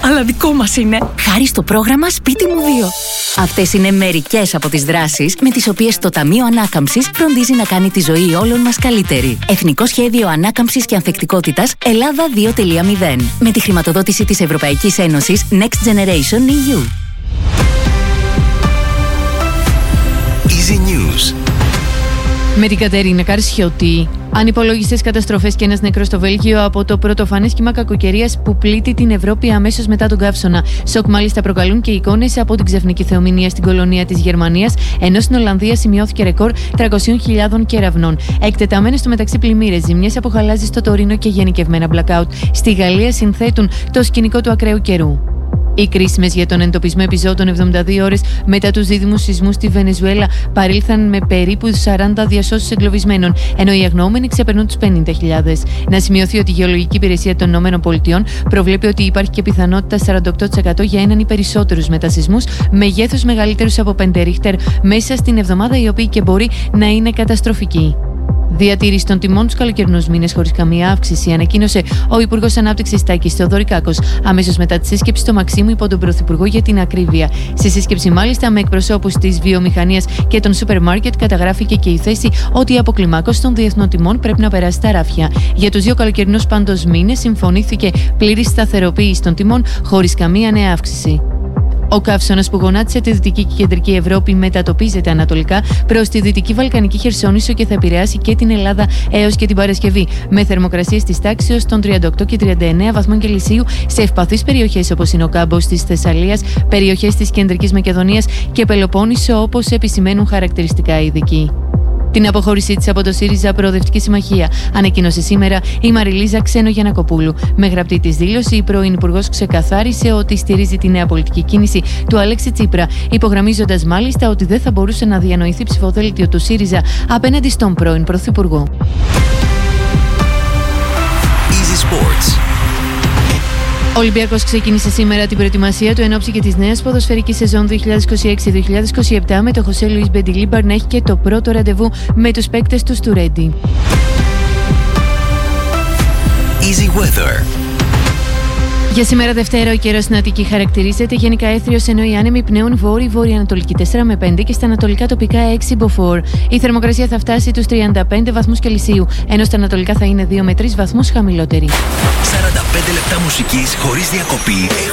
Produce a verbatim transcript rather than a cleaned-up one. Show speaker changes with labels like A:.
A: αλλά δικό μας είναι. Χάρη στο πρόγραμμα Σπίτι μου δύο. Αυτές είναι μερικές από τις δράσεις με τις οποίες το Ταμείο Ανάκαμψης φροντίζει να κάνει τη ζωή όλων μας καλύτερη. Εθνικό Σχέδιο Ανάκαμψης και Ανθεκτικότητας Ελλάδα δύο κόμμα μηδέν. Με τη χρηματοδότηση της Ευρωπαϊκής Ένωσης Next Generation ι γιου.
B: Easy News.
C: Με την Κατερίνα Καρσιώτη. Ανυπολόγιστες καταστροφές και ένας νεκρός στο Βέλγιο από το πρωτοφανές κύμα κακοκαιρίας που πλήττει την Ευρώπη αμέσως μετά τον καύσωνα. Σοκ μάλιστα προκαλούν και εικόνες από την ξαφνική θεομηνία στην κολονία της Γερμανίας, ενώ στην Ολλανδία σημειώθηκε ρεκόρ τριακόσιες χιλιάδες κεραυνών. Εκτεταμένες στο μεταξύ πλημμύρες, ζημιές από χαλάζι στο Τωρίνο και γενικευμένα blackout στη Γαλλία συνθέτουν το σκηνικό του ακραίου καιρού. Οι κρίσιμες για τον εντοπισμό επιζώντων εβδομήντα δύο ώρες μετά τους δίδυμους σεισμούς στη Βενεζουέλα παρήλθαν με περίπου σαράντα διασώσεις εγκλωβισμένων, ενώ οι αγνοούμενοι ξεπερνούν τους πενήντα χιλιάδες. Να σημειωθεί ότι η Γεωλογική Υπηρεσία των ΗΠΑ προβλέπει ότι υπάρχει και πιθανότητα σαράντα οκτώ τοις εκατό για έναν ή περισσότερους μετασεισμούς μεγέθους μεγαλύτερους από πέντε ρίχτερ μέσα στην εβδομάδα, οι οποίοι και μπορεί να είναι καταστροφικοί. Διατήρηση των τιμών τους καλοκαιρινούς μήνες χωρίς καμία αύξηση, ανακοίνωσε ο Υπουργός Ανάπτυξης Τάκης Θεοδωρικάκος, αμέσως μετά τη σύσκεψη στο Μαξίμου υπό τον Πρωθυπουργό για την ακρίβεια. Στη σύσκεψη, μάλιστα, με εκπροσώπους της βιομηχανίας και των σούπερ μάρκετ, καταγράφηκε και η θέση ότι η αποκλιμάκωση των διεθνών τιμών πρέπει να περάσει στα ράφια. Για τους δύο καλοκαιρινούς πάντως μήνες συμφωνήθηκε πλήρη σταθεροποίηση των τιμών χωρίς καμία νέα αύξηση. Ο καύσωνας που γονάτισε τη Δυτική και Κεντρική Ευρώπη μετατοπίζεται ανατολικά προς τη Δυτική Βαλκανική Χερσόνησο και θα επηρεάσει και την Ελλάδα έως και την Παρασκευή, με θερμοκρασίες της τάξης των τριάντα οκτώ και τριάντα εννέα βαθμών Κελσίου σε ευπαθείς περιοχές όπως είναι ο Κάμπος της Θεσσαλίας, περιοχές της Κεντρικής Μακεδονίας και Πελοπόννησο, όπως επισημαίνουν χαρακτηριστικά ειδικοί. Την αποχώρησή της από το ΣΥΡΙΖΑ Προοδευτική Συμμαχία ανακοίνωσε σήμερα η Μαριλίζα Ξένο-Γιαννακοπούλου. Με γραπτή της δήλωση, η πρώην Υπουργός ξεκαθάρισε ότι στηρίζει τη νέα πολιτική κίνηση του Αλέξη Τσίπρα, υπογραμμίζοντας μάλιστα ότι δεν θα μπορούσε να διανοηθεί ψηφοδέλτιο του ΣΥΡΙΖΑ απέναντι στον πρώην Πρωθυπουργό.
B: Easy Sports.
C: Ο Ολυμπιακός ξεκίνησε σήμερα την προετοιμασία του εν ώψη και της νέας ποδοσφαιρικής σεζόν δύο χιλιάδες είκοσι έξι δύο χιλιάδες είκοσι επτά, με το Χωσέ Λουίς Μπεντιλίμπαρ να έχει και το πρώτο ραντεβού με τους παίκτες του του Ρέντι.
B: Easy Weather.
C: Για σήμερα Δευτέρα ο καιρός στην Αττική χαρακτηρίζεται γενικά έθριος, ενώ οι άνεμοι πνέουν βόρειο-βορειοανατολική τέσσερα με πέντε και στα ανατολικά τοπικά έξι μποφόρ. Η θερμοκρασία θα φτάσει τους τριάντα πέντε βαθμούς Κελσίου, ενώ στα ανατολικά θα είναι δύο με τρεις βαθμούς χαμηλότερη.
B: σαράντα πέντε λεπτά μουσικής χωρίς διακοπή.